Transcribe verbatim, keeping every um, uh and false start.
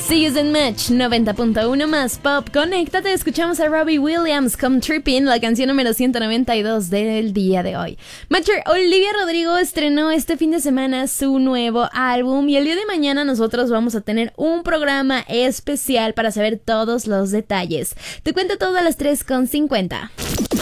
Sigues en Match noventa punto uno más Pop. Conéctate, escuchamos a Robbie Williams, Come Trippin', la canción número ciento noventa y dos del día de hoy. Matcher, Olivia Rodrigo estrenó este fin de semana su nuevo álbum y el día de mañana nosotros vamos a tener un programa especial para saber todos los detalles. Te cuento todo a las tres con cincuenta.